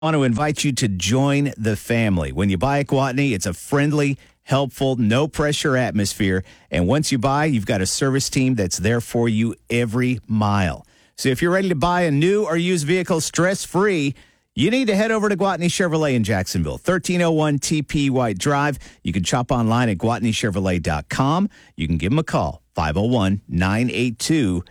want to invite you to join the family. When you buy at Gwatney, it's a friendly, helpful, no-pressure atmosphere. And once you buy, you've got a service team that's there for you every mile. So if you're ready to buy a new or used vehicle stress-free, you need to head over to Gwatney Chevrolet in Jacksonville, 1301 TP White Drive. You can shop online at GwatneyChevrolet.com. You can give them a call, 501-982-2102.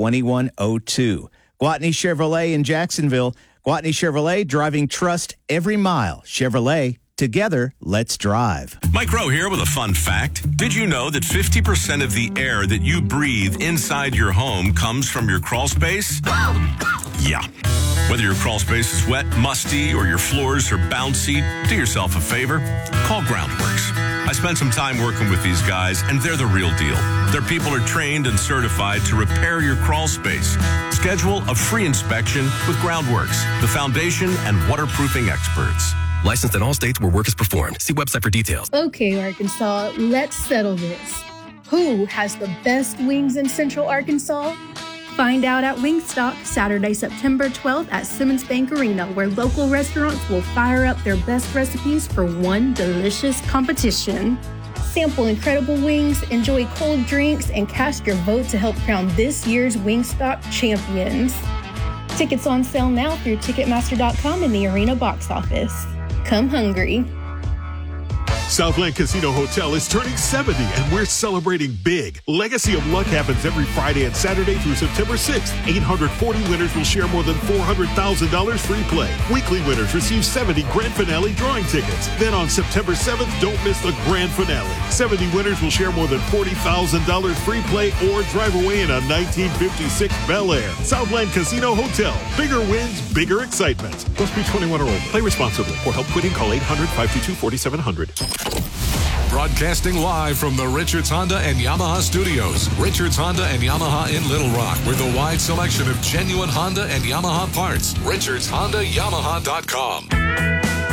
Gwatney Chevrolet in Jacksonville. Gwatney Chevrolet, driving trust every mile. Chevrolet, together, let's drive. Mike Rowe here with a fun fact. Did you know that 50% of the air that you breathe inside your home comes from your crawl space? Yeah. Whether your crawl space is wet, musty, or your floors are bouncy, do yourself a favor. Call Groundworks. I spent some time working with these guys, and they're the real deal. Their people are trained and certified to repair your crawl space. Schedule a free inspection with Groundworks, the foundation and waterproofing experts. Licensed in all states where work is performed. See website for details. Okay, Arkansas, let's settle this. Who has the best wings in Central Arkansas? Find out at Wingstop Saturday, September 12th at Simmons Bank Arena, where local restaurants will fire up their best recipes for one delicious competition. Sample incredible wings, enjoy cold drinks, and cast your vote to help crown this year's Wingstop champions. Tickets on sale now through Ticketmaster.com and the Arena box office. Come hungry. Southland Casino Hotel is turning 70, and we're celebrating big. Legacy of Luck happens every Friday and Saturday through September 6th. 840 winners will share more than $400,000 free play. Weekly winners receive 70 grand finale drawing tickets. Then on September 7th, don't miss the grand finale. 70 winners will share more than $40,000 free play or drive away in a 1956 Bel Air. Southland Casino Hotel. Bigger wins, bigger excitement. Must be 21 or older. Play responsibly. For help quitting, call 800-522-4700. Broadcasting live from the Richards Honda and Yamaha studios. Richards Honda and Yamaha in Little Rock with a wide selection of genuine Honda and Yamaha parts. RichardsHondaYamaha.com.